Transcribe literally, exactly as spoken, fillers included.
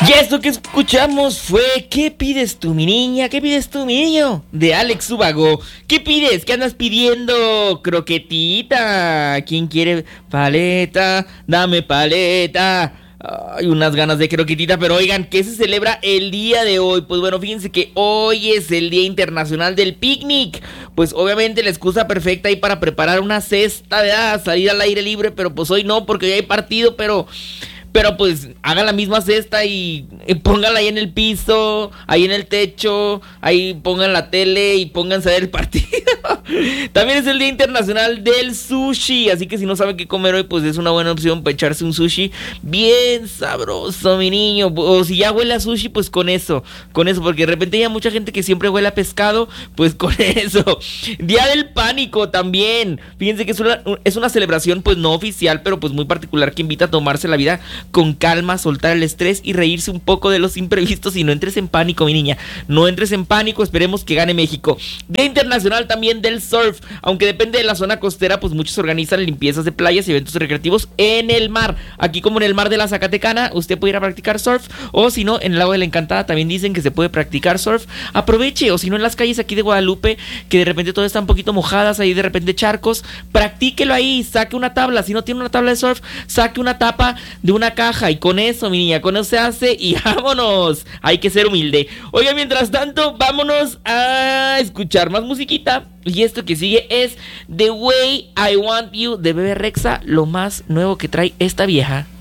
Y esto que escuchamos fue ¿Qué pides tú, mi niña? ¿Qué pides tú, mi niño? De Alex Ubago. ¿Qué pides? ¿Qué andas pidiendo? Croquetita. ¿Quién quiere paleta? Dame paleta. Hay unas ganas de croquetita, pero oigan, ¿qué se celebra el día de hoy? Pues bueno, fíjense que hoy es el Día Internacional del Picnic. Pues obviamente la excusa perfecta ahí para preparar una cesta, ¿verdad? Salir al aire libre, pero pues hoy no, porque hoy hay partido, pero... Pero pues hagan la misma cesta y, y pónganla ahí en el piso, ahí en el techo, ahí pongan la tele y pónganse a ver el partido. También es el Día Internacional del Sushi, así que si no saben qué comer hoy, pues es una buena opción para echarse un sushi bien sabroso, mi niño. O si ya huele a sushi, pues con eso, con eso, porque de repente hay mucha gente que siempre huele a pescado, pues con eso. Día del Pánico también. Fíjense que es una, es una celebración pues no oficial, pero pues muy particular que invita a tomarse la vida con calma, soltar el estrés y reírse un poco de los imprevistos y no entres en pánico, mi niña. No entres en pánico, esperemos que gane México. Día Internacional también del Surf, aunque depende de la zona costera, pues muchos organizan limpiezas de playas y eventos recreativos en el mar. Aquí como en el mar de la Zacatecana, usted puede ir a practicar surf, o si no, en el lago de la Encantada también dicen que se puede practicar surf. Aproveche, o si no en las calles aquí de Guadalupe, que de repente todo está un poquito mojadas, ahí de repente charcos, practíquelo ahí, saque una tabla. Si no tiene una tabla de surf, saque una tapa de una caja y con eso, mi niña, con eso se hace y vámonos. Hay que ser humilde. Oiga, mientras tanto, vámonos a escuchar más musiquita. Y esto que sigue es The Way I Want You de Bebe Rexha, lo más nuevo que trae esta vieja.